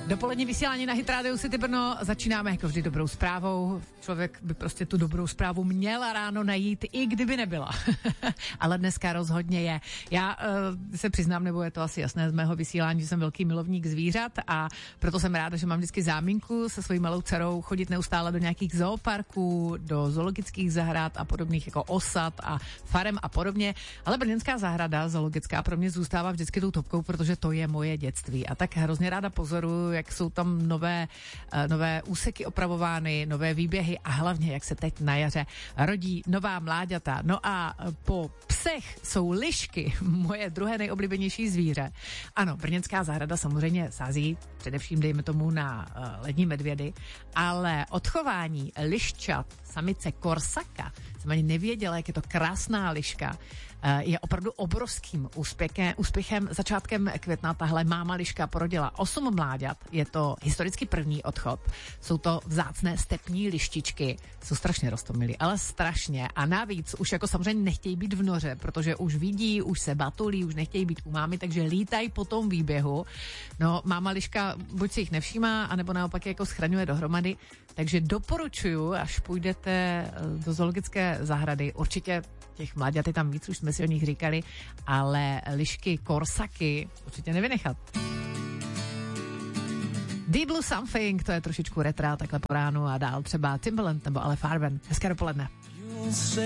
Dopolední vysílání na Hit Radio City Brno začínáme jako vždy dobrou zprávou. Člověk by prostě tu dobrou zprávu měla ráno najít, i kdyby nebyla. Ale dneska rozhodně je. Já se přiznám, nebo je to asi jasné z mého vysílání, že jsem velký milovník zvířat a proto jsem ráda, že mám vždycky záminku se svojí malou dcerou chodit neustále do nějakých zooparků, do zoologických zahrad a podobných jako osad a farem a podobně. Ale brněnská zahrada zoologická pro mě zůstává vždycky tou topkou, protože to je moje dětství. A tak hrozně ráda pozoruju, jak jsou tam nové úseky opravovány, nové výběhy a hlavně, jak se teď na jaře rodí nová mláďata. No a po psech jsou lišky, moje druhé nejoblíbenější zvíře. Ano, brněnská zahrada samozřejmě sází především, dejme tomu, na lední medvědy, ale odchování liščat, samice korsaka, jsem ani nevěděla, jak je to krásná liška, je opravdu obrovským úspěchem. Začátkem května tahle máma liška porodila 8 mláďat, je to historicky první odchod. Jsou to vzácné stepní lištičky, jsou strašně roztomilí, ale strašně. A navíc už jako samozřejmě nechtějí být v noře, protože už vidí, už se batulí, už nechtějí být u mámy, takže lítají po tom výběhu. No, máma liška buď si jich nevšímá, anebo naopak je jako schraňuje dohromady. Takže doporučuju, až půjdete do zoologické zahrady, určitě těch mláďat je tam víc, už jsme si o nich říkali, ale lišky, korsaky určitě nevynechat. Deep Blue Something, to je trošičku retrá takhle po ránu a dál třeba Timbaland nebo ale Farben. Hezké dopoledne.